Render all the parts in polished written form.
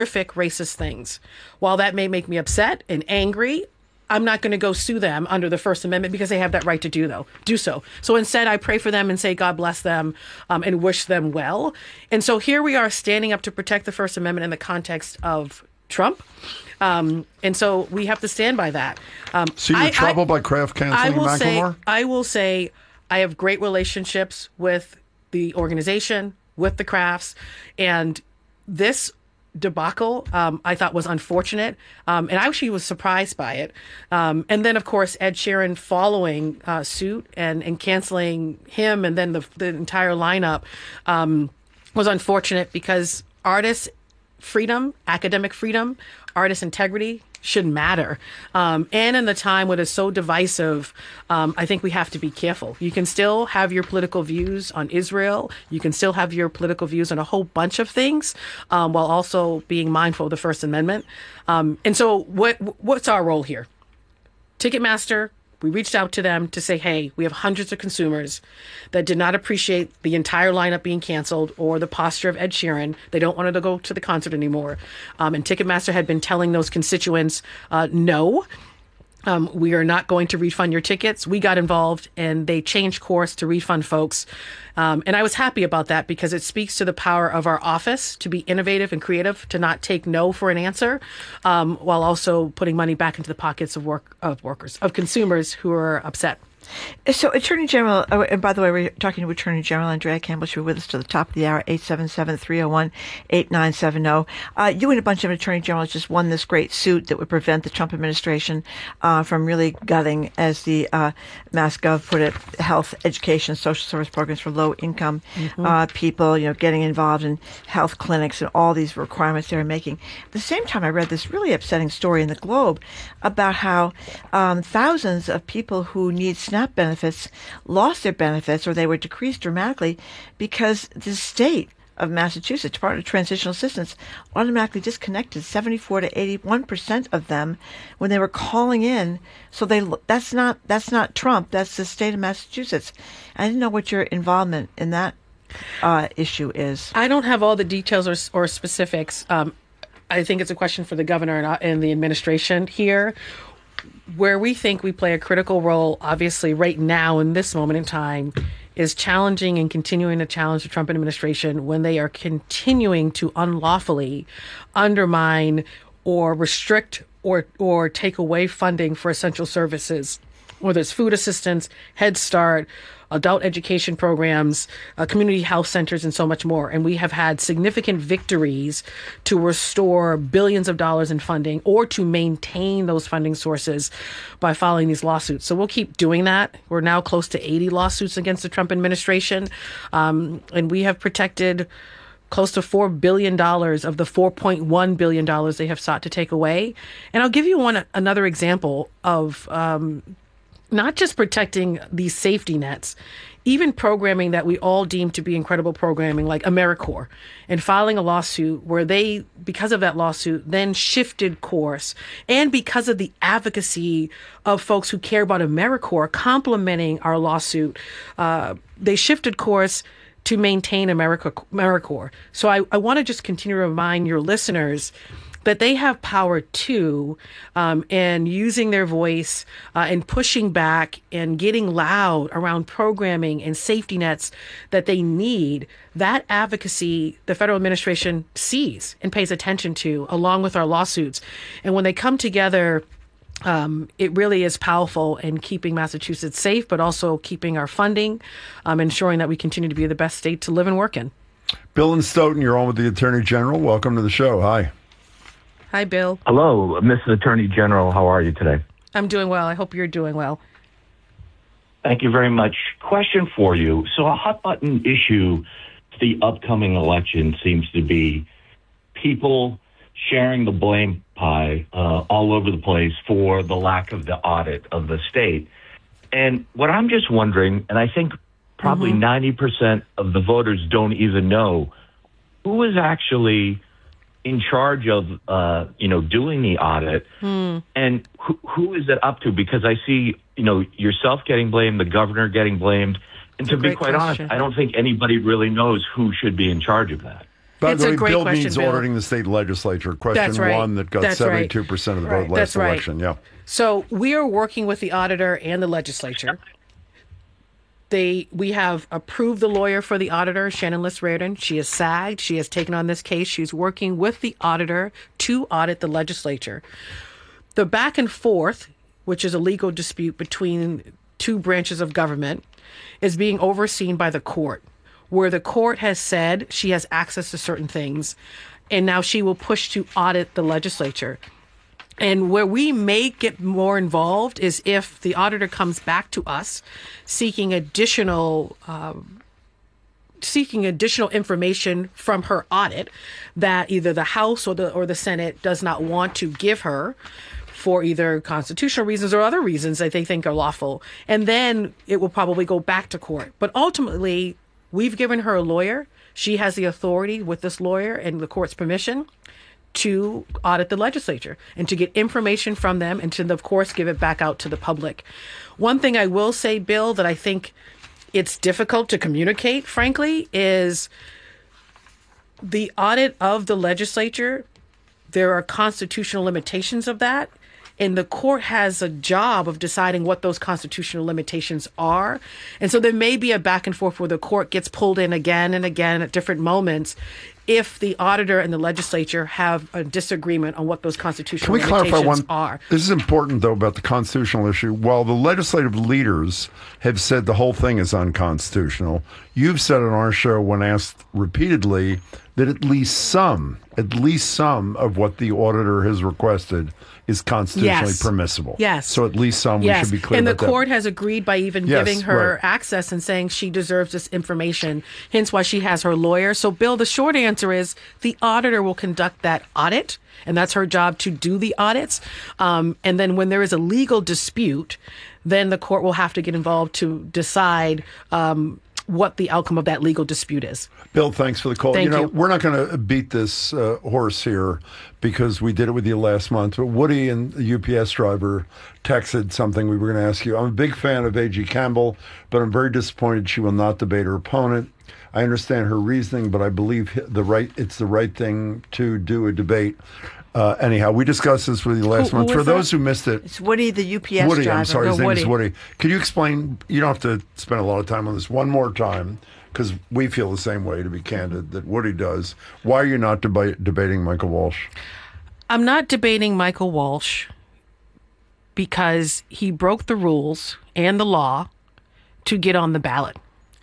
horrific racist things. While that may make me upset and angry, I'm not going to go sue them under the First Amendment because they have that right to do so. So instead, I pray for them and say, God bless them, and wish them well. And so here we are standing up to protect the First Amendment in the context of Trump. And so we have to stand by that. So you're troubled by Kraft canceling Macklemore? I will say I have great relationships with the organization, with the Krafts, and this debacle I thought was unfortunate, and I actually was surprised by it. And then, of course, Ed Sheeran following suit and canceling him, and then the entire lineup was unfortunate because artist freedom, academic freedom, artist integrity should matter. And in the time when it's so divisive, I think we have to be careful. You can still have your political views on Israel. You can still have your political views on a whole bunch of things, while also being mindful of the First Amendment. And so what's our role here? Ticketmaster, we reached out to them to say, hey, we have hundreds of consumers that did not appreciate the entire lineup being canceled or the posture of Ed Sheeran. They don't want to go to the concert anymore. And Ticketmaster had been telling those constituents, no, we are not going to refund your tickets. We got involved and they changed course to refund folks. And I was happy about that because it speaks to the power of our office to be innovative and creative, to not take no for an answer, while also putting money back into the pockets of consumers who are upset. So, Attorney General, and by the way, we're talking to Attorney General Andrea Campbell. She'll be with us to the top of the hour, 877-301-8970. You and a bunch of Attorney Generals just won this great suit that would prevent the Trump administration from really gutting, as the MassGov put it, health, education, social service programs for low-income people, getting involved in health clinics and all these requirements they're making. At the same time, I read this really upsetting story in the Globe about how thousands of people who need SNAP benefits lost their benefits, or they were decreased dramatically because the state of Massachusetts, Department of Transitional Assistance, automatically disconnected 74 to 81% of them when they were calling in. So that's not Trump. That's the state of Massachusetts. I didn't know what your involvement in that issue is. I don't have all the details or specifics. I think it's a question for the governor and the administration here. Where we think we play a critical role, obviously, right now in this moment in time, is challenging and continuing to challenge the Trump administration when they are continuing to unlawfully undermine or restrict or take away funding for essential services, whether it's food assistance, Head Start, adult education programs, community health centers, and so much more. And we have had significant victories to restore billions of dollars in funding or to maintain those funding sources by filing these lawsuits. So we'll keep doing that. We're now close to 80 lawsuits against the Trump administration. And we have protected close to $4 billion of the $4.1 billion they have sought to take away. And I'll give you another example of not just protecting these safety nets, even programming that we all deem to be incredible programming like AmeriCorps, and filing a lawsuit where they, because of that lawsuit, then shifted course. And because of the advocacy of folks who care about AmeriCorps complementing our lawsuit, they shifted course to maintain AmeriCorps. So I want to just continue to remind your listeners that they have power too, and using their voice and pushing back and getting loud around programming and safety nets that they need. That advocacy the federal administration sees and pays attention to, along with our lawsuits. And when they come together, it really is powerful in keeping Massachusetts safe, but also keeping our funding, ensuring that we continue to be the best state to live and work in. Bill and Stoughton, you're on with the Attorney General. Welcome to the show. Hi. Hi, Bill. Hello, Mrs. Attorney General. How are you today? I'm doing well. I hope you're doing well. Thank you very much. Question for you. So a hot button issue to the upcoming election seems to be people sharing the blame pie all over the place for the lack of the audit of the state. And what I'm just wondering, and I think probably 90% of the voters don't even know, who is actually in charge of, doing the audit, and who is it up to? Because I see, yourself getting blamed, the governor getting blamed, and to be quite honest, I don't think anybody really knows who should be in charge of that. By It's the a way, great Bill question, means Bill. auditing the state legislature. Question That's right. one that got That's right. 72% of the vote Right. last That's right. election. Yeah. So we are working with the auditor and the legislature. We have approved the lawyer for the auditor, Shannon Liss Reardon. She has SAGed. She has taken on this case. She's working with the auditor to audit the legislature. The back and forth, which is a legal dispute between two branches of government, is being overseen by the court, where the court has said she has access to certain things, and now she will push to audit the legislature. And where we may get more involved is if the auditor comes back to us seeking additional information from her audit that either the House or the Senate does not want to give her for either constitutional reasons or other reasons that they think are lawful. And then it will probably go back to court. But ultimately, we've given her a lawyer. She has the authority with this lawyer and the court's permission to audit the legislature and to get information from them and to, of course, give it back out to the public. One thing I will say, Bill, that I think it's difficult to communicate, frankly, is the audit of the legislature. There are constitutional limitations of that. And the court has a job of deciding what those constitutional limitations are. And so there may be a back and forth where the court gets pulled in again and again at different moments if the auditor and the legislature have a disagreement on what those constitutional Can we clarify limitations one? are. This is important, though, about the constitutional issue. While the legislative leaders have said the whole thing is unconstitutional, you've said on our show, when asked repeatedly, that at least some of what the auditor has requested is constitutionally permissible. Yes. So at least some, we should be clear and about the that. court has agreed by even Yes, giving her right. access and saying she deserves this information, hence why she has her lawyer. So, Bill, the short answer is the auditor will conduct that audit, and that's her job to do the audits. And then when there is a legal dispute, then the court will have to get involved to decide what the outcome of that legal dispute is. Bill, thanks for the call. Thank you. We're not going to beat this horse here because we did it with you last month. But Woody and the UPS driver texted something we were going to ask you. I'm a big fan of A.G. Campbell, but I'm very disappointed she will not debate her opponent. I understand her reasoning, but I believe it's the right thing to do a debate. Anyhow, we discussed this with you last month. who For was those that? who missed it, It's Woody, the UPS Woody, driver. I'm sorry, his No, name is Woody. Woody. Could you explain? You don't have to spend a lot of time on this. One more time, because we feel the same way, to be candid, that Woody does. Why are you not debating Michael Walsh? I'm not debating Michael Walsh because he broke the rules and the law to get on the ballot.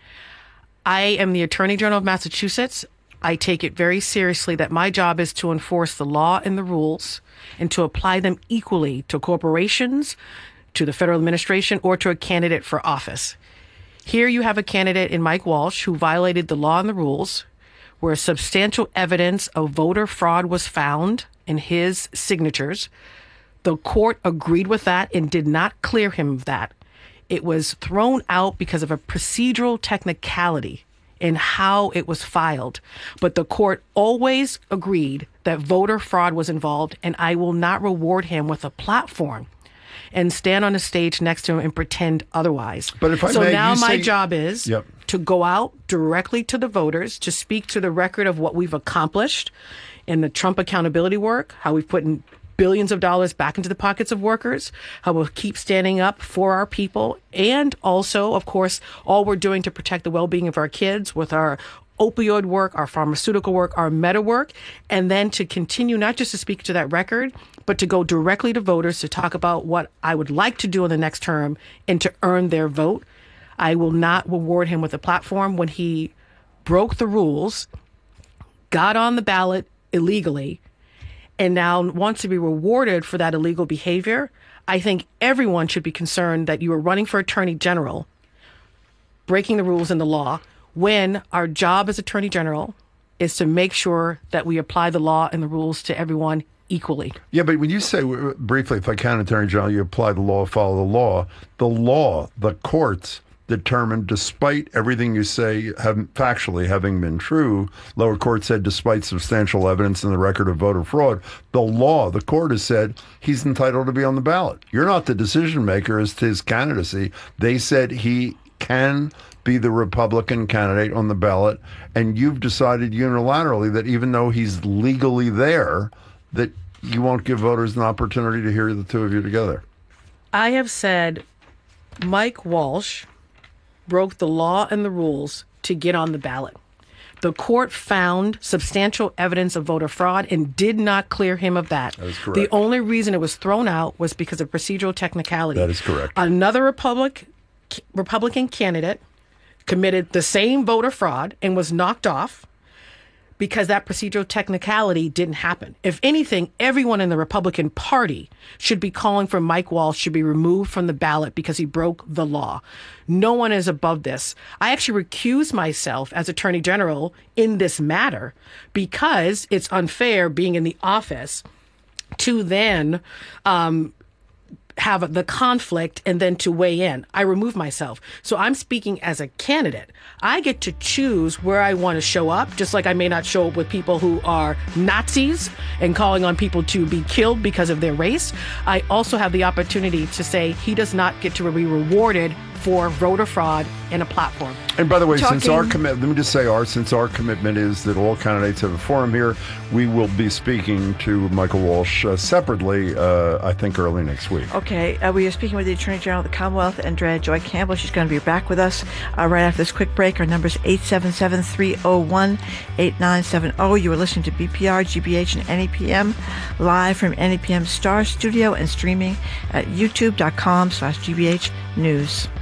I am the Attorney General of Massachusetts. I take it very seriously that my job is to enforce the law and the rules and to apply them equally to corporations, to the federal administration, or to a candidate for office. Here you have a candidate in Mike Walsh who violated the law and the rules, where substantial evidence of voter fraud was found in his signatures. The court agreed with that and did not clear him of that. It was thrown out because of a procedural technicality in how it was filed. But the court always agreed that voter fraud was involved, and I will not reward him with a platform and stand on a stage next to him and pretend otherwise. But if I so may, now you my say- job is Yep. to go out directly to the voters, to speak to the record of what we've accomplished in the Trump accountability work, how we've put in billions of dollars back into the pockets of workers, how we'll keep standing up for our people, and also, of course, all we're doing to protect the well-being of our kids with our opioid work, our pharmaceutical work, our meta work, and then to continue not just to speak to that record, but to go directly to voters to talk about what I would like to do in the next term and to earn their vote. I will not reward him with a platform when he broke the rules, got on the ballot illegally, and now wants to be rewarded for that illegal behavior. I think everyone should be concerned that you are running for attorney general, breaking the rules and the law, when our job as attorney general is to make sure that we apply the law and the rules to everyone equally. Yeah, but when you say, briefly, if I can, Attorney General, you apply the law, follow the law, the courts determined, despite everything you say factually having been true, lower court said despite substantial evidence in the record of voter fraud, the court has said he's entitled to be on the ballot. You're not the decision maker as to his candidacy. They said he can be the Republican candidate on the ballot, and you've decided unilaterally that even though he's legally there, that you won't give voters an opportunity to hear the two of you together. I have said Mike Walsh broke the law and the rules to get on the ballot. The court found substantial evidence of voter fraud and did not clear him of that. That is correct. The only reason it was thrown out was because of procedural technicality. That is correct. Another Republican candidate committed the same voter fraud and was knocked off because that procedural technicality didn't happen. If anything, everyone in the Republican Party should be calling for Mike Walsh to be removed from the ballot because he broke the law. No one is above this. I actually recuse myself as Attorney General in this matter because it's unfair being in the office to then have the conflict and then to weigh in. I remove myself. So I'm speaking as a candidate. I get to choose where I want to show up, just like I may not show up with people who are Nazis and calling on people to be killed because of their race. I also have the opportunity to say he does not get to be rewarded for voter fraud in a platform. And by the way, since our commitment is that all candidates have a forum here, we will be speaking to Michael Walsh separately, I think early next week. Okay, we are speaking with the Attorney General of the Commonwealth, Andrea Joy Campbell. She's going to be back with us right after this quick break. Our number is 877-301-8970. You are listening to BPR, GBH, and NEPM live from NEPM Star Studio and streaming at youtube.com/GBH News.